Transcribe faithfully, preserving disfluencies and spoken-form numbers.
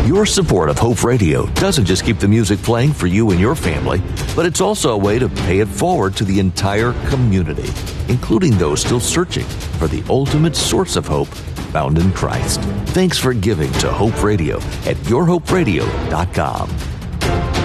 Your support of Hope Radio doesn't just keep the music playing for you and your family, but it's also a way to pay it forward to the entire community, including those still searching for the ultimate source of hope found in Christ. Thanks for giving to Hope Radio at your hope radio dot com.